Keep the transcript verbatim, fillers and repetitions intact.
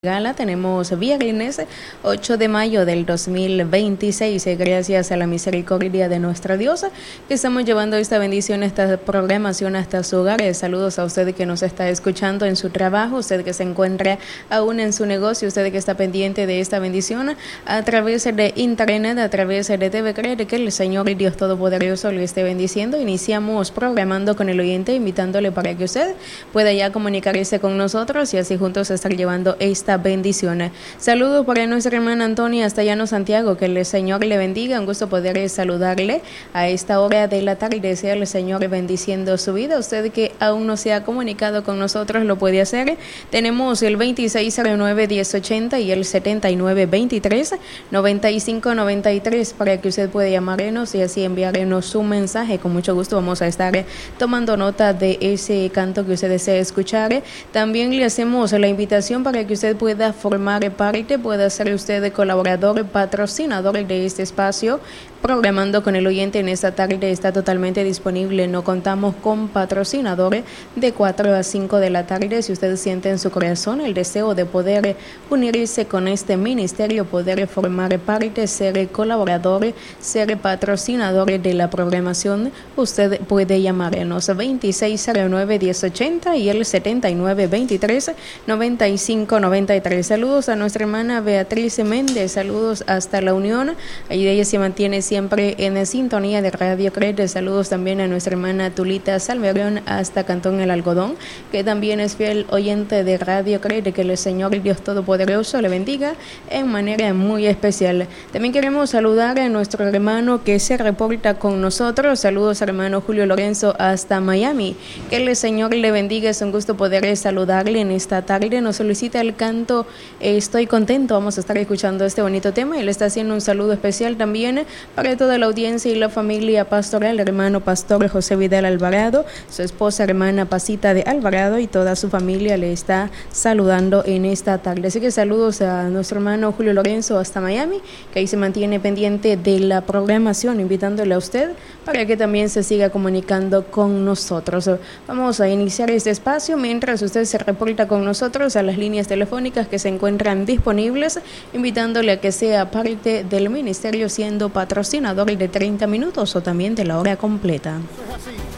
Gala. Tenemos viernes ocho de mayo del dos mil veintiséis, gracias a la misericordia de nuestra Dios, que estamos llevando esta bendición, esta programación hasta su hogar. Saludos a usted que nos está escuchando en su trabajo, usted que se encuentra aún en su negocio, usted que está pendiente de esta bendición a través de internet, a través de T V Creer, que el Señor y Dios Todopoderoso le esté bendiciendo. Iniciamos programando con el oyente, invitándole para que usted pueda ya comunicarse con nosotros y así juntos estar llevando esta bendiciones. Saludos para nuestra hermana Antonia hasta Llano Santiago, que el Señor le bendiga. Un gusto poder saludarle a esta hora de la tarde. Desea el Señor bendiciendo su vida. Usted que aún no se ha comunicado con nosotros lo puede hacer. Tenemos el veintiséis cero nueve, diez ochenta y el setenta y nueve, veintitrés, noventa y cinco, noventa y tres para que usted pueda llamarnos y así enviarnos su mensaje. Con mucho gusto vamos a estar tomando nota de ese canto que usted desea escuchar. También le hacemos la invitación para que usted pueda formar parte, pueda ser usted colaborador, patrocinador de este espacio. Programando con el oyente en esta tarde está totalmente disponible. No contamos con patrocinadores de cuatro a cinco de la tarde. Si usted siente en su corazón el deseo de poder unirse con este ministerio, poder formar parte, ser colaborador, ser patrocinador de la programación, usted puede llamarnos veintiséis cero nueve, diez ochenta y el setenta y nueve, veintitrés, noventa y cinco, noventa y tres. Saludos a nuestra hermana Beatriz Méndez, saludos hasta La Unión. Ahí ella se mantiene siempre en sintonía de Radio Creer. Saludos también a nuestra hermana Tulita Salmerón hasta Cantón El Algodón, que también es fiel oyente de Radio Creer. Que el Señor Dios Todopoderoso le bendiga en manera muy especial. También queremos saludar a nuestro hermano que se reporta con nosotros. Saludos hermano Julio Lorenzo hasta Miami. Que el Señor le bendiga. Es un gusto poder saludarle en esta tarde. Nos solicita el canto Estoy Contento. Vamos a estar escuchando este bonito tema. Él está haciendo un saludo especial también para toda la audiencia y la familia pastoral, hermano pastor José Vidal Alvarado, su esposa hermana Pasita de Alvarado y toda su familia le está saludando en esta tarde. Así que saludos a nuestro hermano Julio Lorenzo hasta Miami, que ahí se mantiene pendiente de la programación, invitándole a usted para que también se siga comunicando con nosotros. Vamos a iniciar este espacio mientras usted se reporta con nosotros a las líneas telefónicas que se encuentran disponibles, invitándole a que sea parte del ministerio siendo patrocinador de treinta minutos o también de la hora completa. Eso es así.